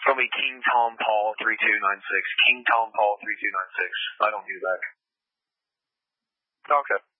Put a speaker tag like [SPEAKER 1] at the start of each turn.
[SPEAKER 1] It's going to be King Tom Paul 3296. King Tom Paul 3296. I don't do that.
[SPEAKER 2] Okay.